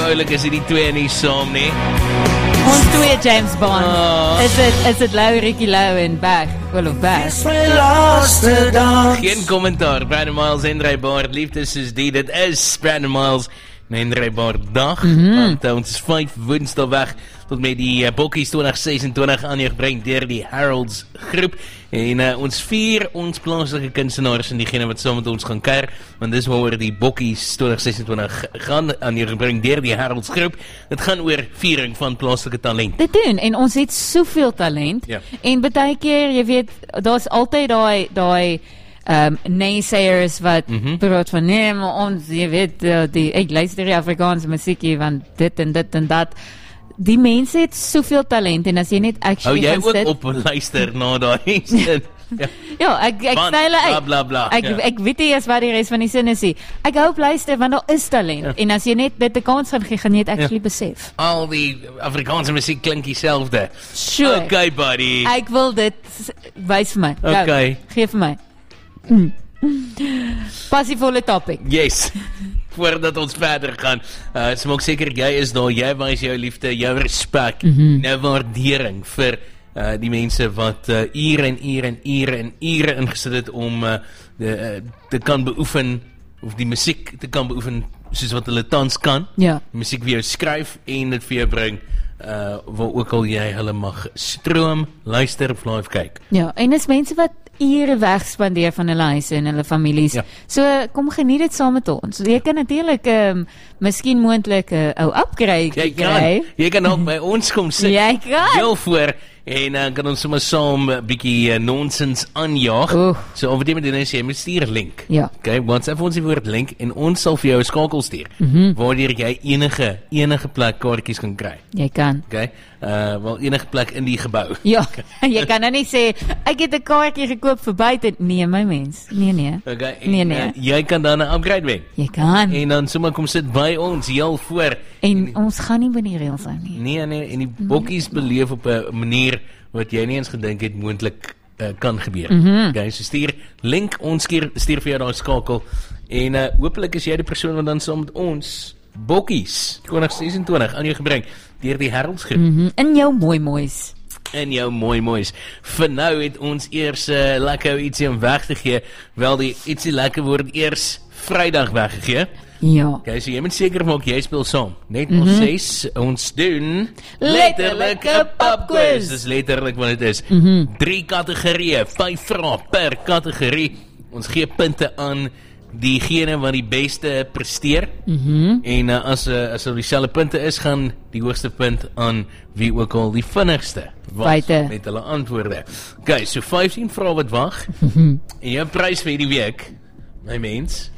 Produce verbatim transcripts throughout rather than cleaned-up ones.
oulik is die twee nie saam nie. Ons twee James Bond. Oh. Is dit is dit Lou, Ricky Lou en Berg? Wel of Berg? Geen kommentaar. Brandon Miles en Ray Baard, liefdes is die. Dit is Brandon Miles en Ray Baard dag. Mm-hmm. Want uh, ons is vyf woensdae weg tot met die uh, Bokkies twintig sesentwintig aan jou gebring deur die Heralds groep. En uh, ons vier ons plaaslike kunstenaars en diegene wat saam met ons gaan kuier, want dis waaroor die Bokkies twintig sesentwintig gaan aan jou gebring deur die Heralds groep. Dit gaan oor viering van plaaslike talent. Dit doen, en ons het soveel talent. Ja. En baie keer, jy weet, daar's altyd daai daai Um, naysayers wat Mhm. praat van nee, maar ons, jy weet, uh, die, ek luister die Afrikaanse musiekie want dit en dit en dat. Die mense het soveel talent en as jy net Hou actually jy gaan ook sit, op luister na daai sin? Ja. ja, ek ek Want, sê hulle bla, uit. bla, bla, Ek ja. ek weet nie eens wat die res van die sin is nie. Ek hou op luister want daar is talent. Ja. En as jy net dit 'n kans gaan gee, gaan jy dit actually besef. Al die Afrikaanse musiek klink dieselfde. Sure. Okay, buddy. Ek wil dit s- wys vir my. Go. Okay. Gee vir my. Mm. Passievolle topic. Yes. Voordat ons verder gaan, uh, so maak seker jy is daar, jy wys jou liefde, jou respek, Mhm. jou waardering vir uh, die mense wat uh, ure en ure en ure en ure ingesit het om uh, de, uh, te kan beoefen, of die musiek te kan beoefen soos wat hulle tans kan. Ja. Die musiek vir jou skryf en dit vir jou bring, uh, waar ook al jy hulle mag stroom, luister of live kyk. Ja, en dis mense wat ure wegspandeer van hulle huise en hulle families. Ja. So kom geniet dit saam met ons. Jy kan natuurlik ehm um, miskien moontlik 'n uh, ou upgrade Jy kan, kry. jy kan ook by ons kom sit. Jy kan. Heel voor en dan uh, kan ons sommer saam 'n bietjie uh, nonsens aanjaag. Oeh. So of dit moet doen is jy moet stuur 'n link. Ja. Okay, WhatsApp ons die woord link en ons sal vir jou 'n skakel stuur. Mhm. Waardeur jy enige enige plek kaartjies kan kry. Jy kan. Okay? Uh wel enige plek in die gebou. Ja, jy kan nou nie sê ek het 'n kaartjie gekoop vir buite. Nee, my mens. Nee, nee. Okay. En, Nee, nee. Uh, jy kan dan 'n upgrade wen. Jy kan. En dan sommer kom sit by ons heel voor. En ons gaan nie by die reëls hou nie. Nee, nee, en die bokkies beleef op 'n manier wat jy nie eens gedink het moontlik uh, kan gebeur. Mhm. Okay, so stuur link, ons stuur, stuur vir jou daai skakel en uh, hopelik is jy die persoon wat dan saam met ons bokkies twintig sesentwintig aan jou gebring deur die Heralds groep. Mhm. In jou mooi moois. En jou mooi moois. Vir nou het ons eers uh, lekker ietsie om weg te gee. Wel, die ietsie lekker word eers Vrydag weggegee. Ja. Okay, so jy moet seker maak jy speel saam. Net ons mm-hmm. ses, ons doen Letterlik 'n popquiz. Dis letterlik wat dit is. Mhm. Drie kategorieë, vyf vrae per kategorie. Ons gee punte aan diegene wat die beste presteer. Mhm. En uh, as uh, as er dieselfde punte is, gaan die hoogste punt aan wie ook al die vinnigste was Feite. met hulle antwoorde. Okay, so vyftien vrae wat wag. En jou prys vir hierdie week, my mens,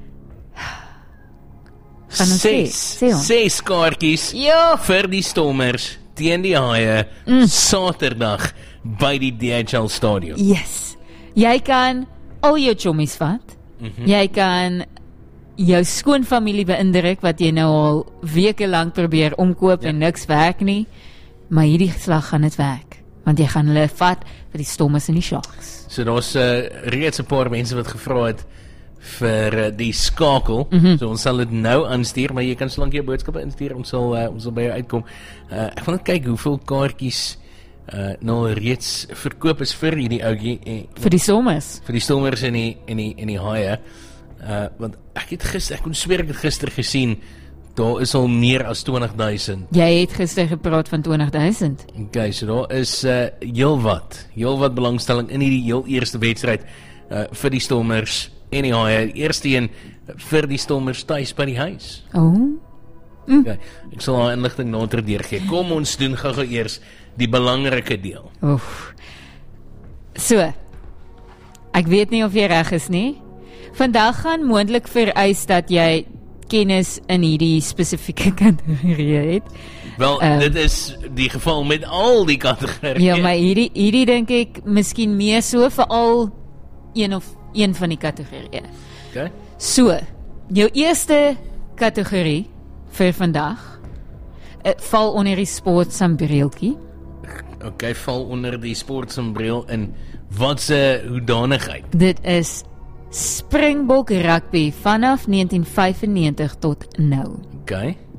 Gaan ons sê? Ses, Sê ons. ses kaartjies Ja. vir die Stormers teen die Haie mm. Saterdag by die D H L stadion. Yes. Jy kan al jou chommies vat. Mm-hmm. Jy kan jou skoonfamilie beïndruk wat jy nou al weke lank probeer omkoop Ja. en niks werk nie. Maar hierdie slag gaan dit werk. Want jy gaan hulle vat vir die Stormers en die Sharks. So daar's uh, reeds 'n paar mense wat gevra het vir uh, die skakel. Mhm. So ons sal dit nou aanstuur, maar jy kan solank jou boodskappe instuur, ons sal uh, ons sal by jou uitkom. Uh, ek wil net kyk hoeveel kaartjies uh, nou reeds verkoop is vir hierdie ouetjie en Vir die Stormers. vir die Stormers en die en die en die Haie. Uh want ek het gister ek kon sweer ek het gister gesien daar is al meer as twintig duisend. Jy het gister gepraat van twintig duisend. Okay, so daar is uh heelwat, heelwat belangstelling in hierdie heel eerste wedstryd uh vir die Stormers en die Haie. Die eerste een vir die Stormers tuis by die huis. Oh. Okay, ek sal daai inligting later deurgee. Kom ons doen gou-gou eers die belangrike deel. Oef. So. Ek weet nie of jy reg is nie. Vandag gaan moontlik vereis dat jy kennis in hierdie spesifieke kategorie het. Wel, Ehm. dit is die geval met al die kategorieë. Ja, maar hierdie hierdie dink ek miskien meer so vir al een of een van die kategorieë. Okay. So, jou eerste kategorie vir vandag uh, val onder die sportsambreltjie. Okay, val onder die sportsombreel in wat se hoedanigheid? Dit is Springbok rugby vanaf negentien vyfennegentig tot nou. Okay.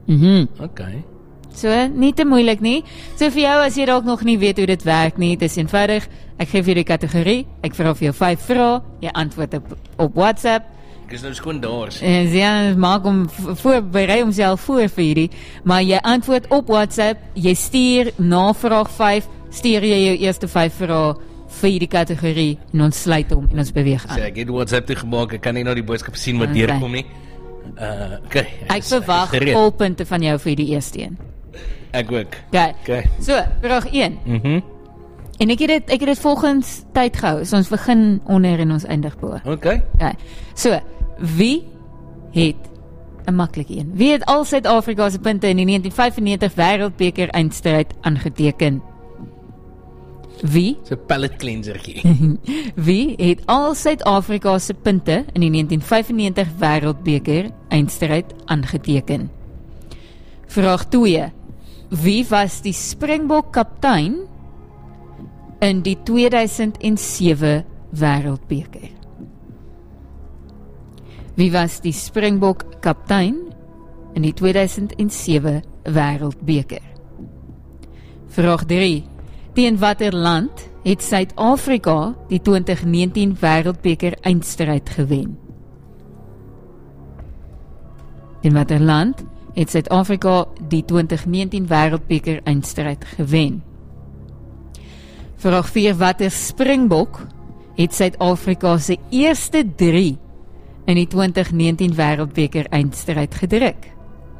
Mhm. Okay. So, nie te moeilik nie. So vir jou, as jy dalk nog nie weet hoe dit werk nie, dis eenvoudig. Ek gee vir jou die kategorie, ek vra vir jou vyf vrae, jy antwoord op, op WhatsApp. Ek is nou skoon daar. En sy maak hom voorberei homself voor vir hierdie, maar jy antwoord op WhatsApp, jy stuur na vraag vyf, stuur jy jou eerste vyf vrae vir die kategorie en ons sluit hom en ons beweeg aan. So, ek het WhatsApp toegemaak, ek kan nie nou die boodskap sien wat Okay. deurkom nie. Uh, okay. Ek verwag al punte van jou vir die eerste een. Ek ook. Okay. Okay. So, vraag een. Mhm. En ek het dit ek het dit volgens tyd gehou. So ons begin onder en ons eindig bo. Okay. Okay. So, wie het 'n maklike een? Wie het al Suid-Afrika se punte in die negentien vyfennegentig Wêreldbeker eindstryd aangeteken? Wie? So 'n pallet cleansertjie. Wie het al Suid-Afrika se punte in die negentien vyfennegentig Wêreldbeker eindstryd aangeteken? Vraag twee. Wie was die Springbok kaptein in die tweeduisend sewe Wêreldbeker? Wie was die Springbok kaptein in die tweeduisend sewe Wêreldbeker? Vraag drie. Teen watter land het Suid-Afrika die twintig negentien Wêreldbeker eindstryd gewen? Teen watter land het Suid-Afrika die twintig negentien Wêreldbeker eindstryd gewen? Vraag vier. Watter Springbok het Suid-Afrika se eerste drie in die twintig negentien Wêreldbeker eindstryd gedruk?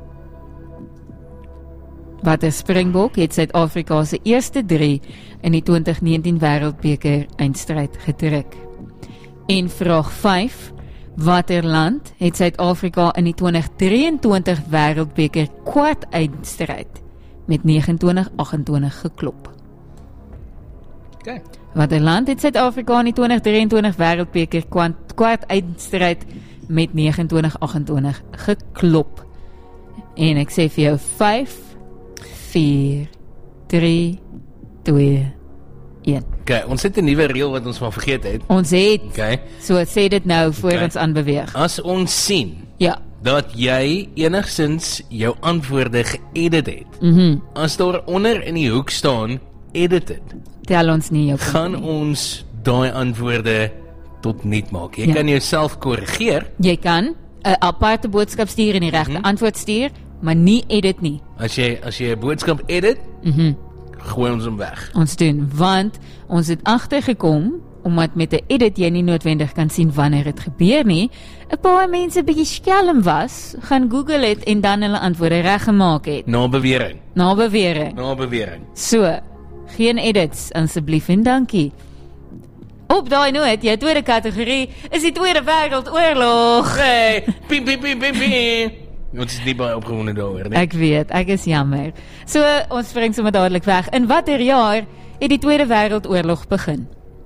Watter Springbok het Suid-Afrika se eerste drie in die twintig negentien Wêreldbeker eindstryd gedruk? En vraag vyf. Watter land het Suid-Afrika in die twintig drieëntwintig Wêreldbeker kwart eindstryd met negenentwintig agentwintig geklop? Okay. Watter land het Suid-Afrika in die twintig drieëntwintig Wêreldbeker kwart eindstryd met negenentwintig agentwintig geklop? En ek sê vir jou vyf, vier, drie, twee, een. Okay, ons het 'n nuwe reël wat ons van vergeet het. Ons het, Okay. so sê dit nou voor Okay. ons aanbeweeg. As ons sien Ja. dat jy enigsins jou antwoorde geëdit het, Mhm. as daar onder in die hoek staan edited, Tel ons nie jou punt gaan nie. ons daai antwoorde tot niet maak. Jy Ja. kan jouself korrigeer Jy kan 'n aparte boodskap stuur en die regte Mhm. antwoord stuur, maar nie edit nie. as jy as jy 'n boodskap edit, Mhm. gooi ons hom weg. Ons doen, want ons het agtergekom, omdat met 'n edit jy nie noodwendig kan sien wanneer dit gebeur nie, 'n paar mense bietjie skelm was, gaan Google het en dan hulle antwoorde reggemaak het. Na bewering. Na bewering. Na bewering. So, geen edits asseblief en dankie. Op daai noot, jou tweede kategorie is die Tweede Wêreldoorlog. Hey, pim pim pim pim pim. Ons is nie baie opgewonde daaroor nie. Ek weet, ek is jammer. So, ons spring sommer dadelik weg. In watter jaar het die Tweede Wêreldoorlog begin?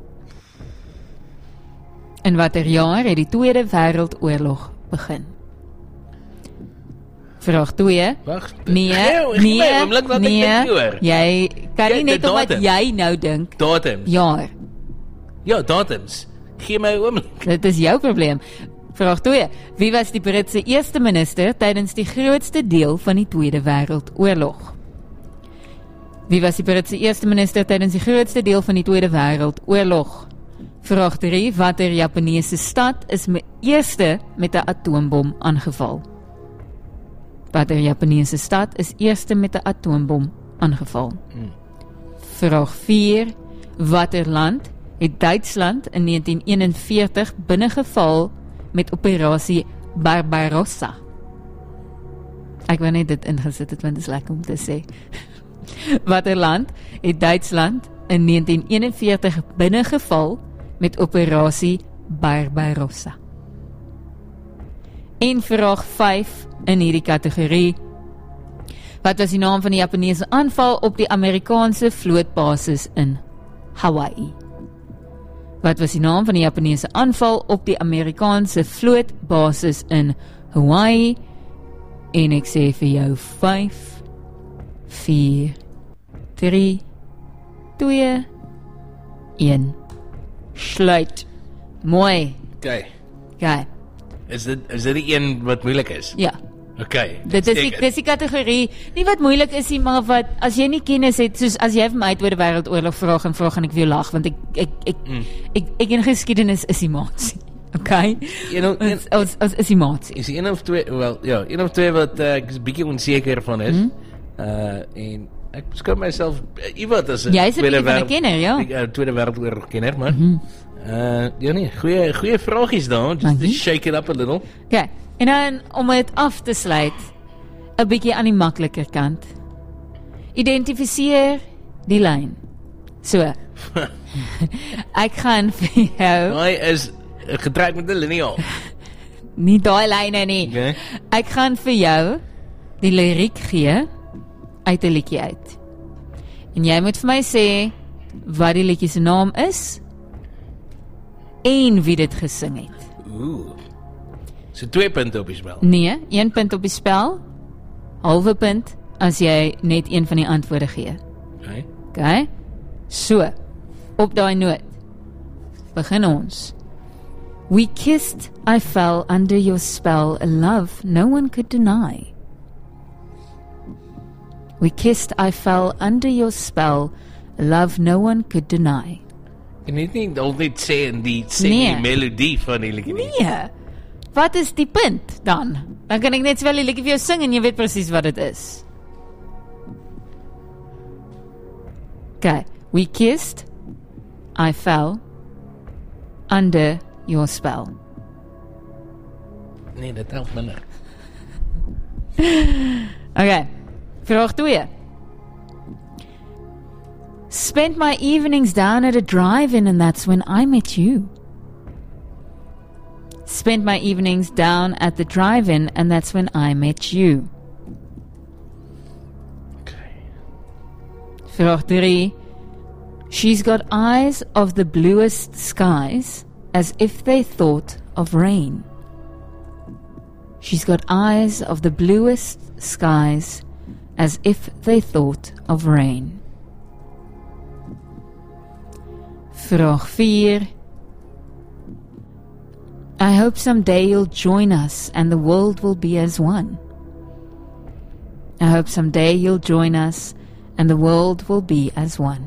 In watter jaar het die Tweede Wêreldoorlog begin? Vraag twee. Wag. Nee, Gee- gee my nee, een oomblik, laat ek nee, dink hieroor. jy kan Ja, nie die net omdat datum. jy nou dink, Datums. jaar. Ja, datums. Gee my 'n oomblik. Dit is jou probleem. Vraag twee. Wie was die Britse eerste minister tydens die grootste deel van die Tweede Wêreldoorlog? Wie was die Britse eerste minister tydens die grootste deel van die Tweede Wêreldoorlog? Vraag drie. Watter Japaneese stad is me eerste met 'n atoombom aangeval? Watter Japaneese stad is eerste met 'n atoombom aangeval? Hmm. Vraag vier. Watter land het Duitsland in negentien eenenveertig binnengeval met operasie Barbarossa? Ek wou net dit ingesit het, want dit is lekker om te sê. Watter land het Duitsland in negentien eenenveertig binnengeval met operasie Barbarossa? En vraag vyf in hierdie kategorie. Wat was die naam van die Japaneese aanval op die Amerikaanse vlootbasis in Hawaii? Wat was die naam van die Japaneese aanval op die Amerikaanse vlootbasis in Hawaii? En ek sê vir jou vyf, vier, drie, twee, een. Sluit. Mooi. Okay. Okay. Is dit is dit die een wat moeilik is? Ja. Okay. Dit is die, dis die kategorie, nie wat moeilik is nie, maar wat, as jy nie kennis het, soos as jy vir my Tweede Wêreldoorlog vraag en vraag en ek wil lag, want ek, ek, ek, mm. ek, ek in geskiedenis is iematie. Okay? You know, ons, ons, ons is iematie. Is een of twee, wel, ja, een of twee wat uh, ek is bietjie onseker van is, mm. uh, en ek beskou myself, uh, iemand as jy is 'n bietjie van 'n kenner, ja. Ek, uh, Tweede Wêreldoorlog kenner, maar, mm-hmm. uh, ja nee, goeie, goeie vraagies daar, just to shake it up a little. Okay. En dan, om het af te sluit, 'n bietjie aan die makliker kant. Identifiseer die lyn. So. Ek gaan vir jou... Hy is getrek met 'n lineaal. Nie daai lyne nie. Okay. Ek gaan vir jou die liriek gee uit 'n liedjie uit. En jy moet vir my sê wat die liedjie se naam is en wie dit gesing het. Ooh. So twee punte op die spel. Nee, een punt op die spel. Halwe punt as jy net een van die antwoorde gee. Okay. Okay? So, op daai noot begin ons. We kissed, I fell under your spell, a love no one could deny. We kissed, I fell under your spell, a love no one could deny. Jy net nie altyd sê in die sê nee. die melodie van die liedjie nie. Nee. Wat is die punt dan? Dan kan ek net wel die liedjie vir jou sing en jy weet presies wat dit is. Okay. We kissed, I fell under your spell. Nee, dit help minder. Okay. Vraag twee. Spent my evenings down at a drive-in and that's when I met you. Spent my evenings down at the drive-in and that's when I met you. Okay. Vraag drie. She's got eyes of the bluest skies as if they thought of rain. She's got eyes of the bluest skies as if they thought of rain. Vraag vier. I hope someday you'll join us and the world will be as one. I hope someday you'll join us and the world will be as one.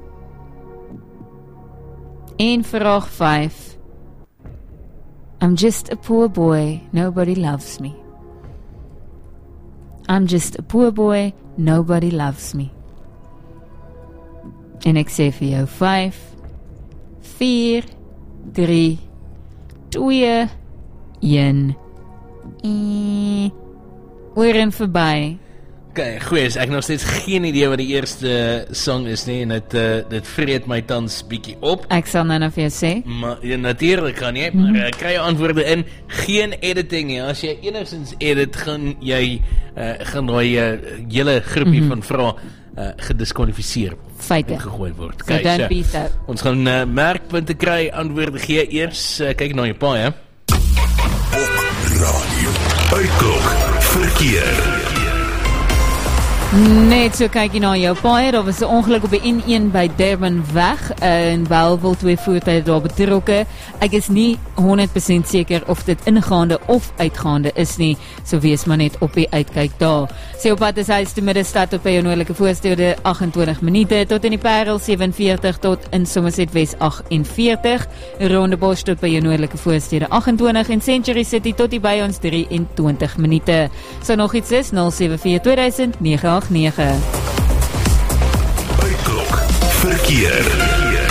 En vraag vyf. I'm just a poor boy, nobody loves me. I'm just a poor boy, nobody loves me. En ek sê vir jou vyf, vier, drie, twee, een, en oor en verby. Okay, goeie, ek nog steeds geen idee wat die eerste song is nie, en het, uh, dit vreet my tans bietjie op. Ek sal nou nou vir jou sê. Maar ja, natuurlijk kan jy, maar uh, kry jy antwoorde in, geen editing nie. As jy enigstens edit, gaan jy, uh, gaan die uh, hele groepie mm-hmm. van vrae uh, gediskwalifiseer Feite. Gegooi word. So don't be so. Ons gaan uh, merkpunte kry, antwoorde gee eers, uh, kyk na jou paai, hè. Op radio, uitklok, verkeer. Net so kyk jy na jou paai, daar was 'n ongeluk op die N een by Durban weg, in Bellville, twee voertuie daar betrokke. Ek is nie honderd persent seker of dit ingaande of uitgaande is nie, so wees maar net op die uitkyk daar. Sy op pad is huis te Middestad op by jou noordelike voorstede agt-en-twintig minute, tot in die Parel sewe en veertig, tot in Somerset West agt en veertig, Rondebosch tot by jou noordelike voorstede agt en twintig en Century City tot die by ons drie en twintig minute. So nog iets is nul sewe vier twee duisend nege agt nege. Uitklok verkeer.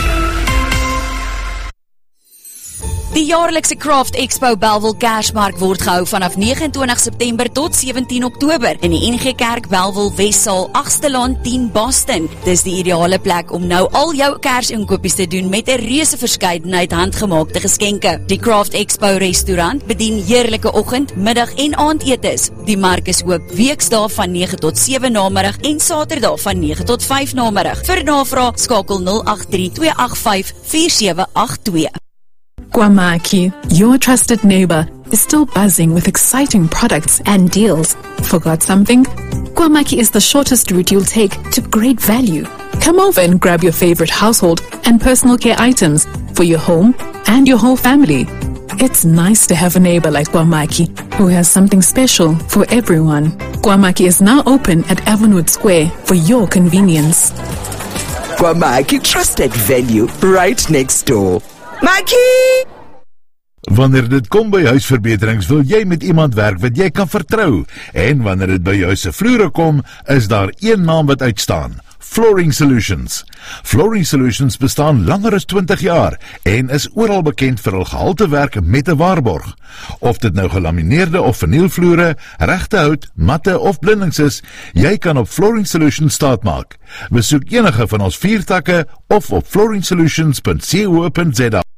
Die jaarlikse Craft Expo Bellville Kersmark word gehou vanaf nege en twintig September tot sewentien Oktober in die N G Kerk Bellville Westsaal agste laan tien Boston. Dis die ideale plek om nou al jou Kersinkopies te doen met 'n reuse verskeidenheid handgemaakte geskenke. Die Craft Expo restaurant bedien heerlike oggend, middag en aandetes. Die mark is oop weksdae van nege tot sewe namiddag en Saterdag van nege tot vyf namiddag. Vir navraag skakel nul agt drie twee agt vyf vier sewe agt twee. Kwamaki, your trusted neighbor, is still buzzing with exciting products and deals. Forgot something? Kwamaki is the shortest route you'll take to great value. Come over and grab your favorite household and personal care items for your home and your whole family. It's nice to have a neighbor like Kwamaki. who has something special for everyone. Kwamaki is now open at Avonwood Square for your convenience. Kwamaki, trusted value right next door. Maki! Wanneer dit kom by huisverbeterings, wil jy met iemand werk wat jy kan vertrou. En wanneer dit by jou se vloere kom, is daar een naam wat uitstaan: Flooring Solutions. Flooring Solutions bestaan langer as twintig jaar en is oral bekend vir hul gehaltewerk met 'n waarborg. Of dit nou gelamineerde of vernielvloere, regte hout, matte of blindings is, jy kan op Flooring Solutions staatmaak. Besoek enige van ons vier takke of op flooring solutions punt co punt za.